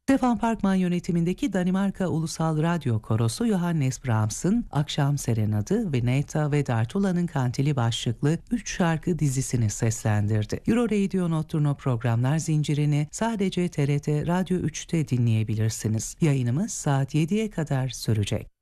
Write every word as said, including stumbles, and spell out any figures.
Stefan Parkman yönetimindeki Danimarka Ulusal Radyo Korosu Johannes Brahms'ın Akşam Serenadı ve Neta ve Dartula'nın Kantili başlıklı üç şarkı dizisini seslendirdi. Euro Notturno programlar zincirini sadece T R T Radyo üçte dinleyebilirsiniz. Yayınımız saat yediye kadar sürecek.